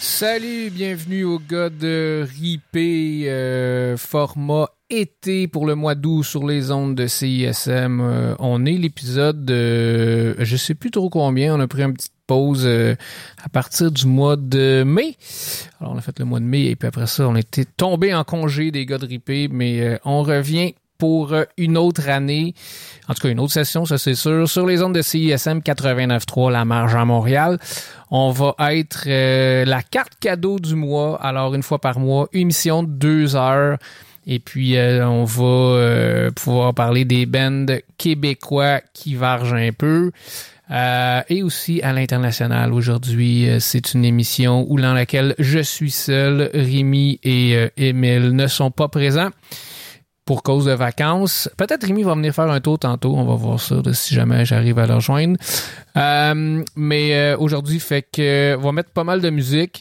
Salut, bienvenue au gars de Ripé, format été pour le mois d'août sur les ondes de CISM. On est l'épisode de... je sais plus trop combien, on a pris une petite pause à partir du mois de mai. Alors on a fait le mois de mai et puis après ça, on était tombé en congé des gars de Ripé, mais on revient pour une autre année, en tout cas une autre session, ça c'est sûr, sur les ondes de CISM 89.3 La Marge à Montréal. On va être la carte cadeau du mois, alors une fois par mois, une émission de 2 heures, et puis on va pouvoir parler des bands québécois qui vargent un peu, et aussi à l'international. Aujourd'hui, c'est une émission dans laquelle je suis seul, Rémi et Émile ne sont pas présents pour cause de vacances. Peut-être Rémi va venir faire un tour tantôt. On va voir ça là, si jamais j'arrive à le rejoindre. Mais aujourd'hui, fait que on va mettre pas mal de musique.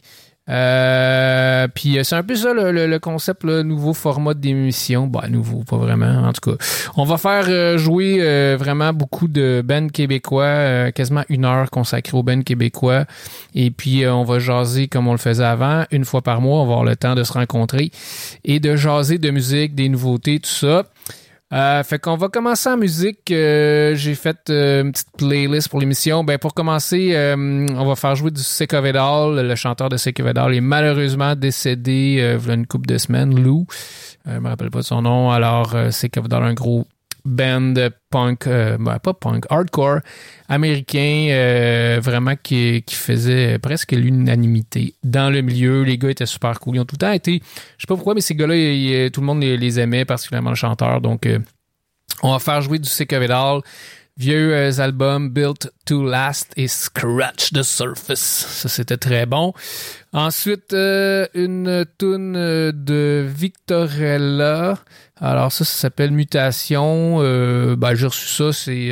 Puis c'est un peu ça le concept, le nouveau format d'émission. Bah nouveau, pas vraiment. En tout cas, on va faire jouer vraiment beaucoup de bands québécois, quasiment 1 heure consacrée aux bands québécois. Et puis on va jaser comme on le faisait avant, une fois par mois. On va avoir le temps de se rencontrer et de jaser de musique, des nouveautés, tout ça. Fait qu'on va commencer en musique. J'ai fait une petite playlist pour l'émission. Ben pour commencer, on va faire jouer du Sick of It All. Le chanteur de Sick of It All est malheureusement décédé il y a une couple de semaines. Lou, je me rappelle pas de son nom. Alors Sick of It All, un gros band punk, pas punk, hardcore américain, vraiment qui faisait presque l'unanimité dans le milieu. Les gars étaient super cool. Ils ont tout le temps été, je sais pas pourquoi, mais ces gars-là, tout le monde les aimait, particulièrement le chanteur. Donc, on va faire jouer du Sick of It All. Vieux albums Built to Last et Scratch the Surface. Ça, c'était très bon. Ensuite, une toune de Victorella. Alors ça s'appelle Mutation. J'ai reçu ça,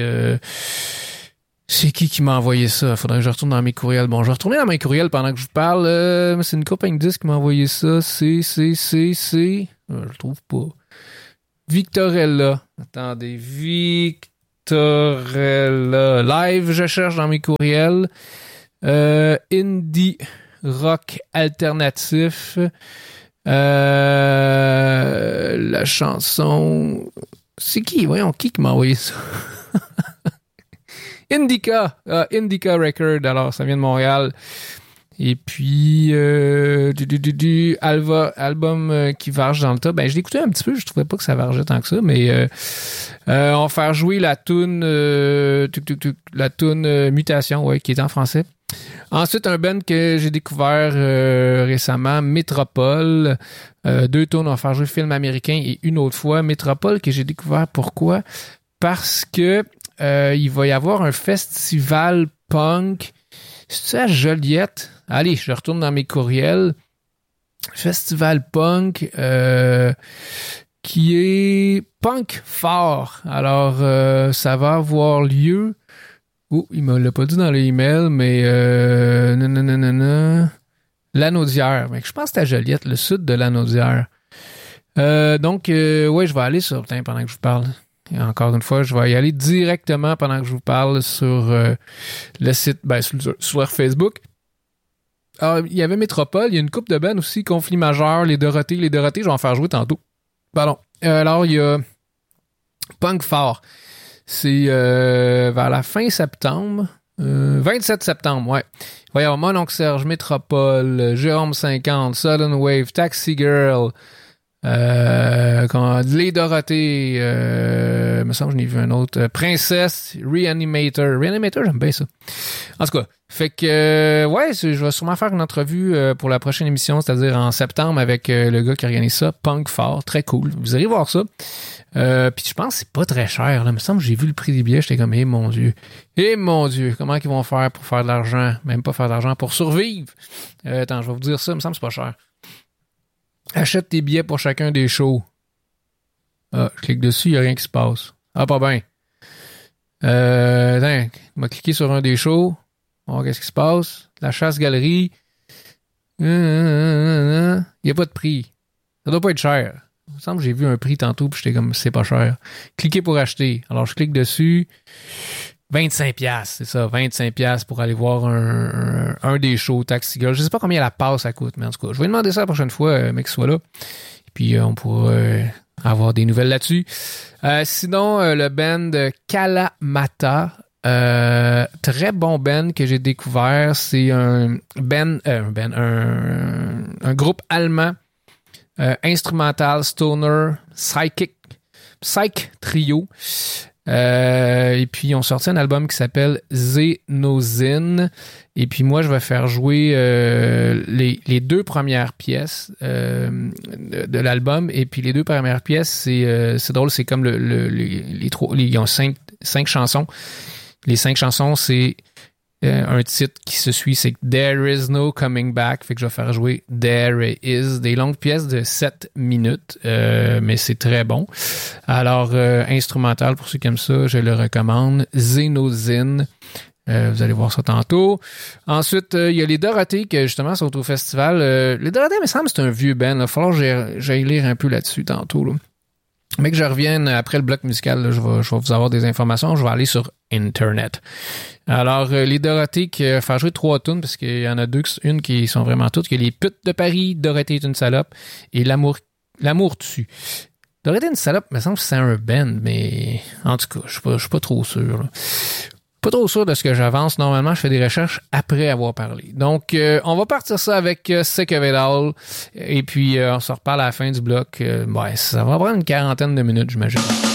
c'est qui m'a envoyé ça? Faudrait que je retourne dans mes courriels. Bon, je vais retourner dans mes courriels pendant que je vous parle. C'est une compagnie de disques qui m'a envoyé ça. Je le trouve pas. Victorella. Attendez, Victorella. Live, je cherche dans mes courriels. Indie rock alternatif. La chanson... c'est qui? Voyons, qui m'a envoyé ça? Indica Record. Alors, ça vient de Montréal. Et puis, album qui varge dans le tas. Ben, je l'ai écouté un petit peu. Je trouvais pas que ça vargeait tant que ça, mais on va faire jouer la toune Mutation, ouais, qui est en français. Ensuite, un band que j'ai découvert récemment, Métropole. 2 tunes, on va faire jouer film américain et une autre fois. Métropole que j'ai découvert, pourquoi? Parce que il va y avoir un festival punk. C'est-tu à Joliette? Allez, je retourne dans mes courriels. Festival punk qui est punk fort. Alors, ça va avoir lieu... Oh, il me l'a pas dit dans l'email, mais Lanaudière. Mais je pense que c'est à Joliette, le sud de Lanaudière. Donc, ouais, je vais aller sur pendant que je vous parle. Et encore une fois, je vais y aller directement pendant que je vous parle sur le site, sur leur Facebook. Alors, il y avait Métropole, il y a une couple de bands aussi, Conflit majeur, les Dorothées, je vais en faire jouer tantôt. Pardon. Alors, il y a Punk fort. C'est vers la fin septembre. 27 septembre, ouais. Il va y avoir Mon Oncle Serge, Métropole, Jérôme 50, Sudden Wave, Taxi Girl, les Dorothées, me semble que j'en ai vu un autre, Princesse, Reanimator, j'aime bien ça. En tout cas, fait que, je vais sûrement faire une entrevue pour la prochaine émission, c'est-à-dire en septembre avec le gars qui organise ça, Punk Fort, très cool. Vous allez voir ça. Puis je pense que c'est pas très cher. Là. Il me semble que j'ai vu le prix des billets, j'étais comme, mon Dieu, comment ils vont faire pour faire de l'argent? Même pas faire de l'argent, pour survivre. Attends, je vais vous dire ça, il me semble que c'est pas cher. Achète tes billets pour chacun des shows. Ah, je clique dessus, il n'y a rien qui se passe. Ah, pas bien. Attends, il m'a cliqué sur un des shows. On va voir qu'est-ce qui se passe. La chasse-galerie. Il n'y a pas de prix. Ça doit pas être cher. Il me semble que j'ai vu un prix tantôt puis j'étais comme, c'est pas cher. Cliquez pour acheter. Alors, je clique dessus. $25, c'est ça, $25 pour aller voir un des shows Taxi Girl. Je sais pas combien la passe ça coûte, mais en tout cas, je vais demander ça la prochaine fois, mec, soit là. Et puis, on pourra avoir des nouvelles là-dessus. Sinon, le band Kalamata, très bon band que j'ai découvert. C'est un groupe allemand, instrumental, stoner, psych trio. Et puis, ils ont sorti un album qui s'appelle Xenozine. Et puis, moi, je vais faire jouer les deux premières pièces de l'album. Et puis, les deux premières pièces, c'est drôle, c'est comme ils ont cinq chansons. Les 5 chansons, c'est un titre qui se suit, c'est There is no coming back. Fait que je vais faire jouer There is, des longues pièces de 7 minutes, mais c'est très bon. Alors, instrumental, pour ceux qui aiment ça, je le recommande. Xenozine. Vous allez voir ça tantôt. Ensuite, il y a les Dorothées qui, justement, sont au festival. Les Dorothées, il me semble que c'est un vieux band. Il va falloir que j'aille lire un peu là-dessus tantôt, là. Mais que je revienne après le bloc musical, là, je vais vous avoir des informations. Je vais aller sur Internet. Alors, les Dorothées qui faire jouer 3 tunes, parce qu'il y en a 2, une qui sont vraiment toutes. Il y a les putes de Paris, Dorothée est une salope, et l'amour dessus. Dorothée est une salope, il me semble que c'est un band, mais en tout cas, je suis pas trop sûr, là. Pas trop sûr de ce que j'avance. Normalement, je fais des recherches après avoir parlé. Donc, on va partir ça avec Sick of It All. Et puis, on se reparle à la fin du bloc. Ça va prendre une 40aine de minutes, j'imagine.